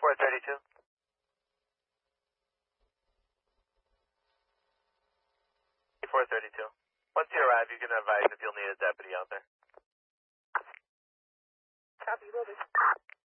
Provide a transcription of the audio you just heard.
432. 432. Once you arrive, you can advise if you'll need a deputy out there. Copy, will do.